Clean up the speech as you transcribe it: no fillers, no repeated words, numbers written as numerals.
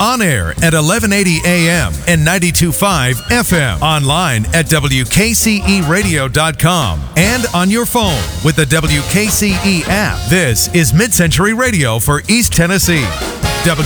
On air at 1180 AM and 92.5 FM. Online at WKCEradio.com. And on your phone with the WKCE app. This is Mid-Century Radio for East Tennessee.